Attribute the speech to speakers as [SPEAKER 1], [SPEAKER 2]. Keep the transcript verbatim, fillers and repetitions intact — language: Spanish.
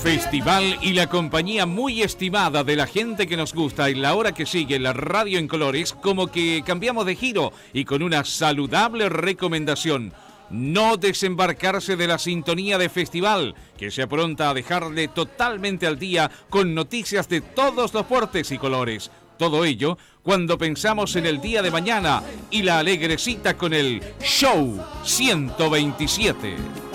[SPEAKER 1] Festival y la compañía muy estimada de la gente que nos gusta y la hora que sigue la radio en colores, como que cambiamos de giro y con una saludable recomendación: no desembarcarse de la sintonía de Festival, que se apronta a dejarle totalmente al día con noticias de todos los portes y colores. Todo ello cuando pensamos en el día de mañana y la alegre cita con el Show ciento veintisiete.